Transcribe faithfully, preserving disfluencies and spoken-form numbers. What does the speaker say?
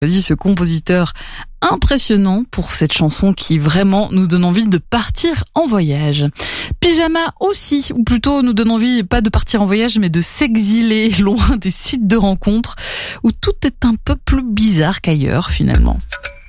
choisi ce compositeur impressionnant pour cette chanson qui vraiment nous donne envie de partir en voyage. Pyjama aussi, ou plutôt nous donne envie pas de partir en voyage mais de s'exiler loin des sites de rencontres où tout est un peu plus bizarre qu'ailleurs finalement.